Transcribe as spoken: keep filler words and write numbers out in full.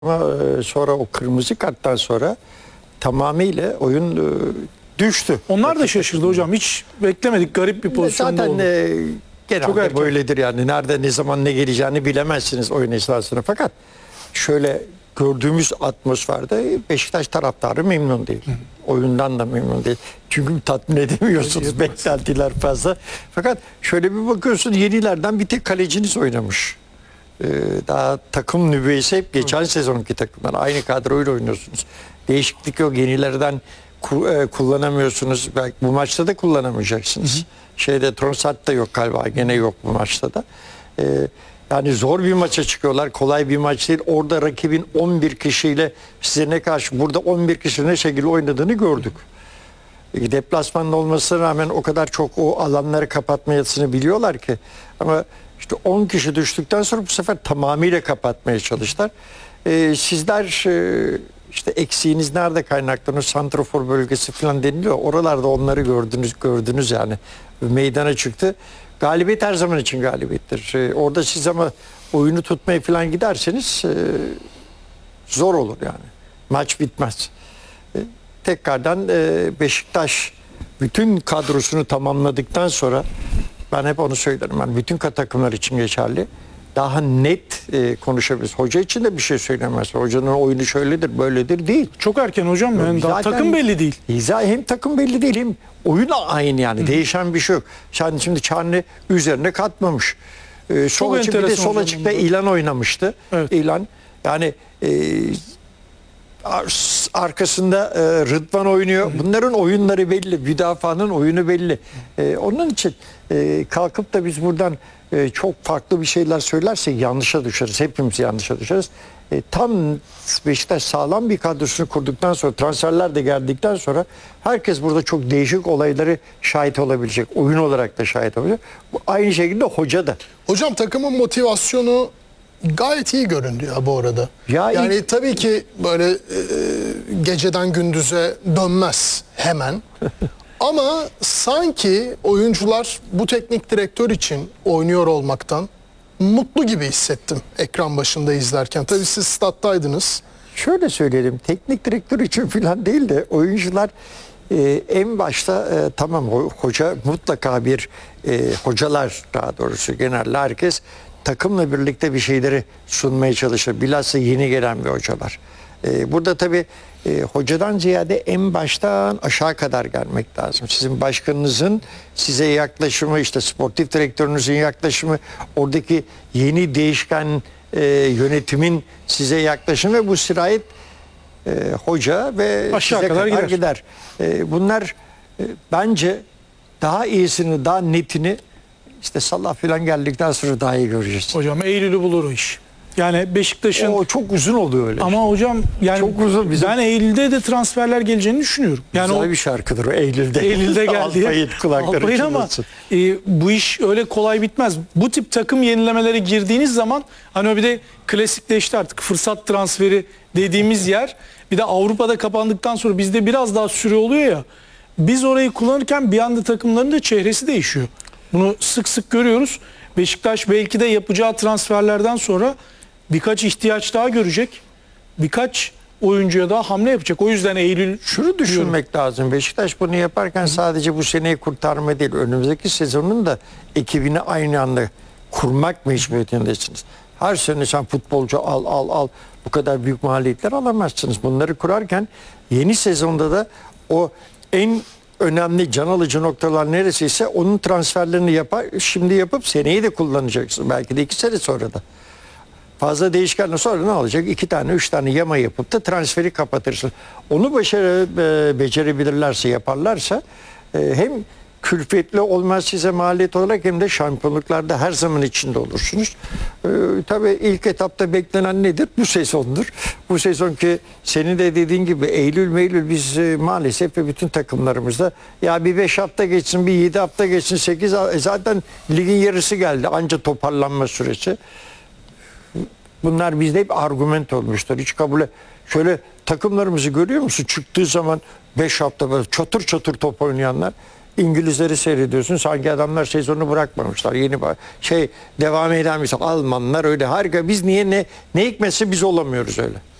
Ama e, sonra o kırmızı karttan sonra tamamıyla oyun e, düştü. Onlar da şaşırdı hocam. Hiç beklemedik. Garip bir pozisyonda Zaten oldu. e, Çok genelde erken. böyledir yani. Nerede ne zaman ne geleceğini bilemezsiniz oyun esnasında. Fakat şöyle gördüğümüz atmosferde Beşiktaş taraftarı memnun değil. Hı. Oyundan da memnun değil. Çünkü tatmin edemiyorsunuz. Evet, Beklentiler fazla. Fakat şöyle bir bakıyorsun yenilerden bir tek kaleciniz oynamış. Ee, daha takım nüveyesi hep geçen Hı. sezonki takımlar. Aynı kadroyla oynuyorsunuz. Değişiklik yok. Yenilerden ku- e, kullanamıyorsunuz. Belki bu maçta da kullanamayacaksınız. Hı hı. Şeyde Trossard da yok galiba. Gene yok bu maçta da. Ee, yani zor bir maça çıkıyorlar. Kolay bir maç değil. Orada rakibin on bir kişiyle size ne karşı burada on bir kişi ne şekilde oynadığını gördük. E, deplasmanda olmasına rağmen o kadar çok o alanları kapatmayasını biliyorlar ki. Ama işte on kişi düştükten sonra bu sefer tamamıyla kapatmaya çalıştılar. Ee, sizler e, işte eksiğiniz nerede kaynaklanıyor? Santrafor bölgesi falan deniliyor. Oralarda onları gördünüz gördünüz yani. Meydana çıktı. Galibiyet her zaman için galibiyettir. Ee, orada siz ama oyunu tutmaya falan giderseniz e, zor olur yani. Maç bitmez. E, tekrardan e, Beşiktaş bütün kadrosunu tamamladıktan sonra ben hep onu söylerim. Yani bütün takımlar için geçerli. Daha net e, konuşabiliriz. Hoca için de bir şey söylemez. Hocanın oyunu şöyledir, böyledir değil. Çok erken hocam. Yani daha Zaten takım belli değil. Hem takım belli değil hem oyun aynı yani. Hı. Değişen bir şey yok. Yani şimdi Çarnı üzerine katmamış. Ee, sol açık bir de sol açıkta İlan oynamıştı. Evet. İlan yani e, arkasında e, Rıdvan oynuyor. Hı. Bunların oyunları belli. Müdafaanın oyunu belli. E, onun için e, kalkıp da biz buradan e, çok farklı bir şeyler söylersek yanlışa düşeriz. Hepimiz yanlışa düşeriz. E, tam Beşiktaş sağlam bir kadrosunu kurduktan sonra, transferler de geldikten sonra herkes burada çok değişik olayları şahit olabilecek. Oyun olarak da şahit olacak. Bu aynı şekilde hoca da. Hocam takımın motivasyonu gayet iyi göründü ya bu arada. Ya yani iyi. Tabii ki böyle e, geceden gündüze dönmez hemen. Ama sanki oyuncular bu teknik direktör için oynuyor olmaktan mutlu gibi hissettim ekran başında izlerken. Tabii siz stat'taydınız. Şöyle söyleyelim, teknik direktör için falan değil de oyuncular e, en başta e, tamam hoca mutlaka bir e, hocalar daha doğrusu genelde herkes takımla birlikte bir şeyleri sunmaya çalışır. Bilhassa yeni gelen bir hocalar. E, burada tabii e, hocadan ziyade en baştan aşağı kadar gelmek lazım. Sizin başkanınızın size yaklaşımı, işte sportif direktörünüzün yaklaşımı, oradaki yeni değişken e, yönetimin size yaklaşımı ve bu sirayet e, hoca ve aşağı size kadar, kadar gider. gider. E, bunlar e, bence daha iyisini, daha netini işte Salah falan geldikten sonra daha iyi göreceğiz. Hocam Eylül'ü bulur o iş. Yani Beşiktaş'ın... O çok uzun oluyor öyle. Ama hocam yani çok uzun. Bizim... ben Eylül'de de transferler geleceğini düşünüyorum. Yani güzel o... bir şarkıdır o Eylül'de. Eylül'de geldi. Alpayın kulakları Alpayın ama e, bu iş öyle kolay bitmez. Bu tip takım yenilemelere girdiğiniz zaman hani o bir de klasikleşti artık fırsat transferi dediğimiz yer. Bir de Avrupa'da kapandıktan sonra bizde biraz daha süre oluyor ya. Biz orayı kullanırken bir anda takımların da çehresi değişiyor. Bunu sık sık görüyoruz. Beşiktaş belki de yapacağı transferlerden sonra birkaç ihtiyaç daha görecek. Birkaç oyuncuya daha hamle yapacak. O yüzden Eylül... Şunu düşünmek diyorum. lazım. Beşiktaş bunu yaparken sadece bu seneyi kurtarma değil. Önümüzdeki sezonun da ekibini aynı anda kurmak mecburiyetindesiniz. Her sene sen futbolcu al al al. Bu kadar büyük maliyetler alamazsınız. Bunları kurarken yeni sezonda da o en önemli can alıcı noktalar neresiyse onun transferlerini yapar, şimdi yapıp seneyi de kullanacaksın. Belki de iki sene sonra da. Fazla değişkenle sonra ne olacak? İki tane, üç tane yama yapıp da transferi kapatırsın. Onu başarı, e, becerebilirlerse, yaparlarsa e, hem külfetli olmaz size maliyet olarak hem de şampiyonluklarda her zaman içinde olursunuz. Ee, tabii ilk etapta beklenen nedir? Bu sezondur. Bu sezonki senin de dediğin gibi Eylül meylül biz e, maalesef ve bütün takımlarımızda ya bir beş hafta geçsin, bir yedi hafta geçsin, sekiz e, zaten ligin yarısı geldi. Anca toparlanma süresi. Bunlar bizde hep argüment olmuştur. Hiç kabul et. Şöyle takımlarımızı görüyor musun? Çıktığı zaman beş hafta böyle çatır çatır top oynayanlar. İngilizleri seyrediyorsun. Sanki adamlar sezonu bırakmamışlar. Yeni ba- şey devam eden bir Almanlar öyle harika. Biz niye ne ne hikmetse biz olamıyoruz öyle.